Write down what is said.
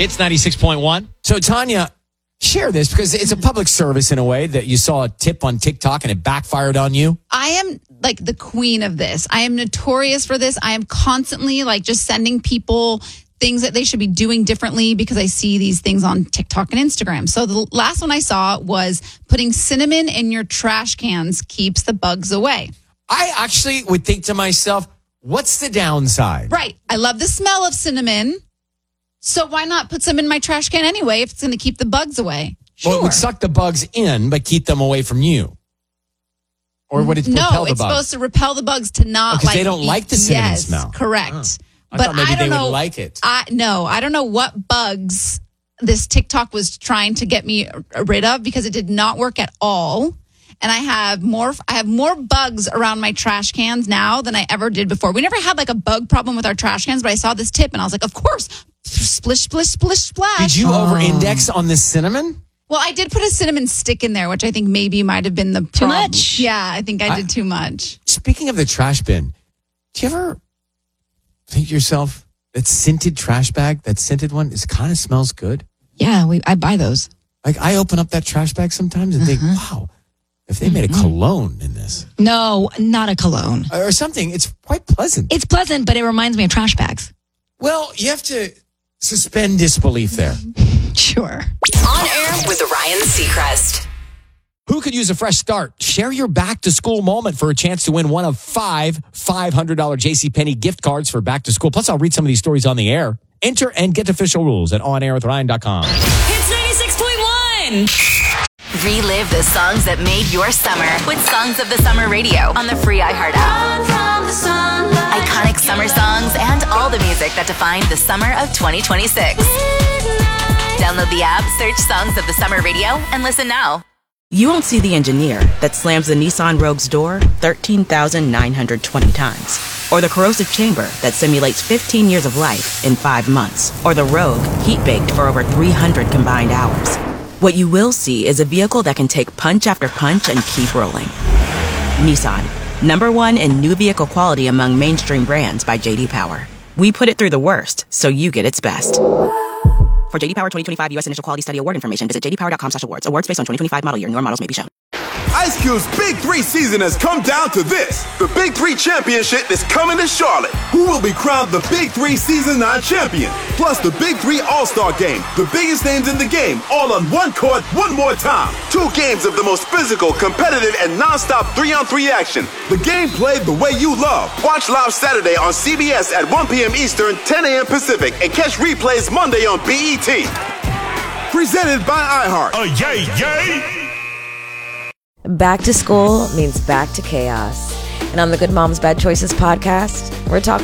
It's 96.1. So, Tanya, share this because it's a public service in a way that you saw a tip on TikTok and it backfired on you. I am like the queen of this. I am notorious for this. I am constantly like just sending people things that they should be doing differently because I see these things on TikTok and Instagram. So the last one I saw was putting cinnamon in your trash cans keeps the bugs away. I actually would think to myself, what's the downside? Right. I love the smell of cinnamon. So why not put some in my trash can anyway if it's going to keep the bugs away? Sure. Well, it would suck the bugs in, but keep them away from you. Or would it repel the bugs? No, it's supposed to repel the bugs to not because they don't like the cinnamon smell. Correct. I thought maybe they would like it. I don't know what bugs this TikTok was trying to get me rid of because it did not work at all. And I have more bugs around my trash cans now than I ever did before. We never had like a bug problem with our trash cans, but I saw this tip and I was like, of course, splish, splish, splish, splash. Did you over-index on the cinnamon? Well, I did put a cinnamon stick in there, which I think maybe might have been the problem. Too much? Yeah, I think I did too much. Speaking of the trash bin, do you ever think to yourself, that scented trash bag, that scented one, it kind of smells good? Yeah, I buy those. Like I open up that trash bag sometimes and think, wow, if they made a cologne in this. No, not a cologne. Or something, it's quite pleasant. It's pleasant, but it reminds me of trash bags. Well, you have to suspend disbelief there. Sure. On air with Ryan Seacrest. Who could use a fresh start? Share your back-to-school moment for a chance to win one of 5 $500 JCPenney gift cards for back to school. Plus, I'll read some of these stories on the air. Enter and get official rules at onairwithryan.com. It's 96.1. Relive the songs that made your summer with Songs of the Summer Radio on the free iHeart app. Iconic summer songs and all the music that defined the summer of 2026. Download the app, search Songs of the Summer Radio, and listen now. You won't see the engineer that slams the Nissan Rogue's door 13,920 times. Or the corrosive chamber that simulates 15 years of life in 5 months. Or the Rogue heat-baked for over 300 combined hours. What you will see is a vehicle that can take punch after punch and keep rolling. Nissan, #1 in new vehicle quality among mainstream brands by J.D. Power. We put it through the worst, so you get its best. For J.D. Power 2025 U.S. Initial Quality Study Award information, visit jdpower.com/awards. Awards based on 2025 model year. Newer models may be shown. Ice Cube's Big 3 season has come down to this. The Big 3 Championship is coming to Charlotte. Who will be crowned the Big 3 Season 9 champion? Plus the Big 3 All-Star Game. The biggest names in the game, all on one court, one more time. 2 games of the most physical, competitive, and non-stop 3-on-3 action. The game played the way you love. Watch live Saturday on CBS at 1 p.m. Eastern, 10 a.m. Pacific, and catch replays Monday on BET. Presented by iHeart. Yay, yay! Back to school means back to chaos. And on the Good Moms Bad Choices podcast, we're talking